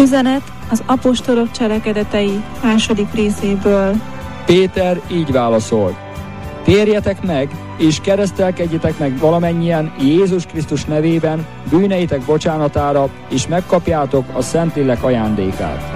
Üzenet az apostolok cselekedetei 2. részéből. Péter így válaszolt: térjetek meg, és keresztelkedjetek meg valamennyien Jézus Krisztus nevében bűneitek bocsánatára, és megkapjátok a Szentlélek ajándékát.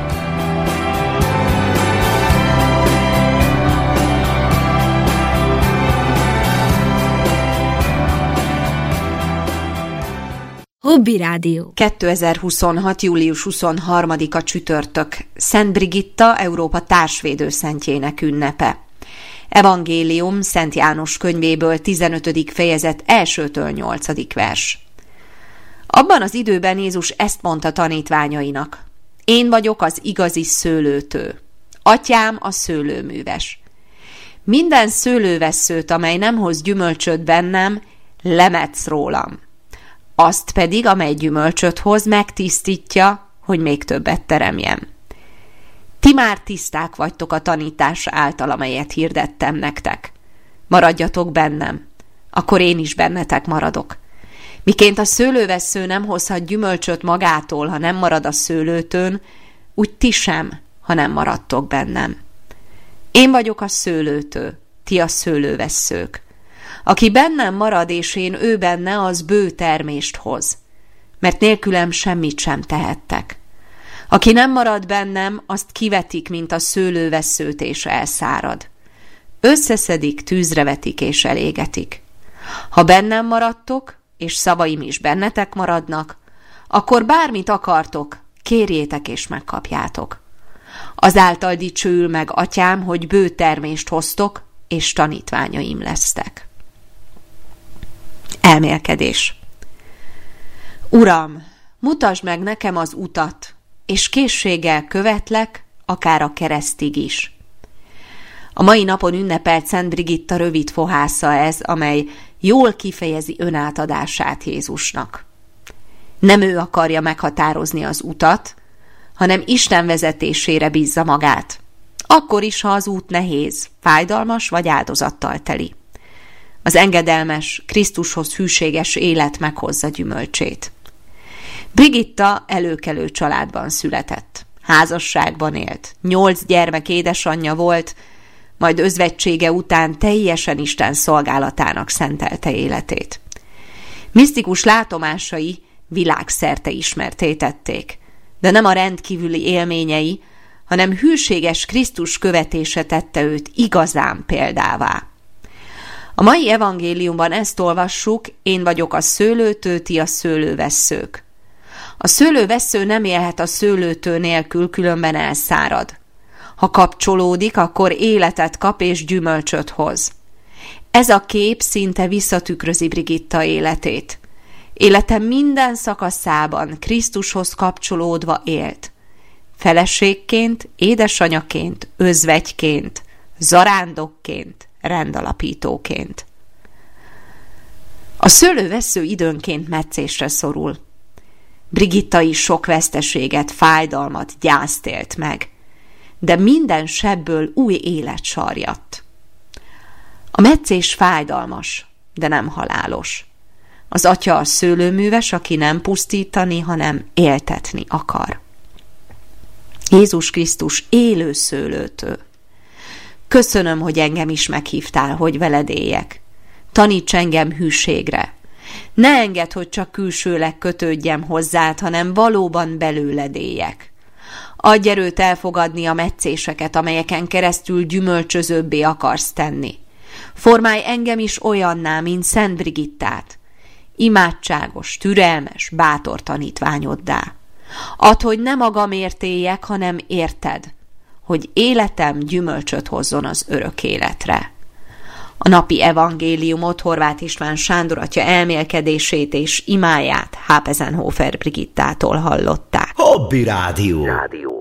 Hobby Rádió. 2026. július 23-a csütörtök. Szent Brigitta, Európa társvédőszentjének ünnepe. Evangélium Szent János könyvéből 15. fejezet 1-től 8. vers. Abban az időben Jézus ezt mondta tanítványainak: én vagyok az igazi szőlőtő. Atyám a szőlőműves. Minden szőlővesszőt, amely nem hoz gyümölcsöt bennem, lemetsz rólam. Azt pedig, amely gyümölcsöt hoz, megtisztítja, hogy még többet teremjen. Ti már tiszták vagytok a tanítás által, amelyet hirdettem nektek. Maradjatok bennem, akkor én is bennetek maradok. Miként a szőlővessző nem hozhat gyümölcsöt magától, ha nem marad a szőlőtőn, úgy ti sem, ha nem maradtok bennem. Én vagyok a szőlőtő, ti a szőlővesszők. Aki bennem marad, és én ő benne, az bő termést hoz, mert nélkülem semmit sem tehettek. Aki nem marad bennem, azt kivetik, mint a szőlővesszőt, és elszárad. Összeszedik, tűzre vetik, és elégetik. Ha bennem maradtok, és szavaim is bennetek maradnak, akkor bármit akartok, kérjétek, és megkapjátok. Azáltal dicsőül meg Atyám, hogy bő termést hoztok, és tanítványaim lesztek. Elmélkedés. Uram, mutasd meg nekem az utat, és készséggel követlek, akár a keresztig is. A mai napon ünnepelt Szent Brigitta rövid fohásza ez, amely jól kifejezi önátadását Jézusnak. Nem ő akarja meghatározni az utat, hanem Isten vezetésére bízza magát. Akkor is, ha az út nehéz, fájdalmas vagy áldozattal teli. Az engedelmes, Krisztushoz hűséges élet meghozza gyümölcsét. Brigitta előkelő családban született. Házasságban élt. 8 gyermek édesanyja volt, majd özvegysége után teljesen Isten szolgálatának szentelte életét. Misztikus látomásai világszerte ismertté tették, de nem a rendkívüli élményei, hanem hűséges Krisztus követése tette őt igazán példává. A mai evangéliumban ezt olvassuk: én vagyok a szőlőtő, ti a szőlővesszők. A szőlővessző nem élhet a szőlőtő nélkül, különben elszárad. Ha kapcsolódik, akkor életet kap és gyümölcsöt hoz. Ez a kép szinte visszatükrözi Brigitta életét. Élete minden szakaszában Krisztushoz kapcsolódva élt. Feleségként, édesanyaként, özvegyként, zarándokként, rendalapítóként. A szőlővessző időnként metszésre szorul. Brigitta is sok veszteséget, fájdalmat, gyászt élt meg, de minden sebből új élet sarjadt. A metszés fájdalmas, de nem halálos. Az Atya a szőlőműves, aki nem pusztítani, hanem éltetni akar. Jézus Krisztus élő szőlőtő. Köszönöm, hogy engem is meghívtál, hogy veled éljek. Taníts engem hűségre. Ne engedd, hogy csak külsőleg kötődjem hozzád, hanem valóban belőled éljek. Adj erőt elfogadni a metszéseket, amelyeken keresztül gyümölcsözőbbé akarsz tenni. Formálj engem is olyanná, mint Szent Brigittát. Imádságos, türelmes, bátor tanítványoddá. Add, hogy ne magamért éljek, hanem érted, hogy életem gyümölcsöt hozzon az örök életre. A napi evangéliumot Horváth István Sándor atya elmélkedését és imáját Hápezenhofer Brigittától hallották. Hobby Rádió.